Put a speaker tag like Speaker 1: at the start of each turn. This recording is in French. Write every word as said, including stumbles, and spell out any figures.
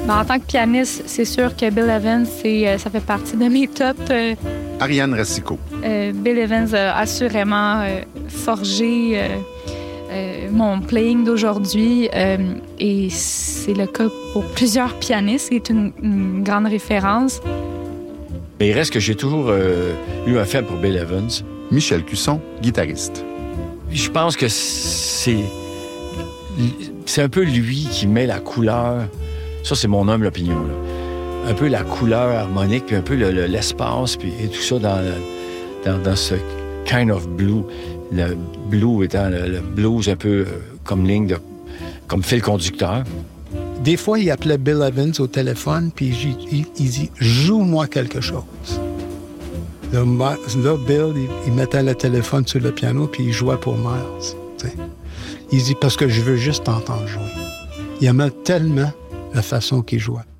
Speaker 1: Ben, en tant que pianiste, c'est sûr que Bill Evans, c'est, euh, ça fait partie de mes tops. Euh,
Speaker 2: Ariane Racicot.
Speaker 1: euh, Bill Evans a assurément euh, forgé euh, euh, mon playing d'aujourd'hui. Euh, et c'est le cas pour plusieurs pianistes. C'est une, une grande référence.
Speaker 3: Mais il reste que j'ai toujours euh, eu un faible pour Bill Evans.
Speaker 2: Michel Cusson, guitariste.
Speaker 3: Je pense que c'est... C'est un peu lui qui met la couleur... Ça, c'est mon humble opinion, là. Un peu la couleur harmonique, puis un peu le, le, l'espace, puis et tout ça dans, dans, dans ce kind of blue. Le blue étant le, le blues un peu euh, comme ligne, de, comme fil conducteur.
Speaker 4: Des fois, il appelait Bill Evans au téléphone, puis il, il, il dit « Joue-moi quelque chose ». Là, là, Bill, il, il mettait le téléphone sur le piano, puis il jouait pour Miles. T'sais. Il dit « Parce que je veux juste t'entendre jouer ». Il aimait tellement la façon qu'il jouait.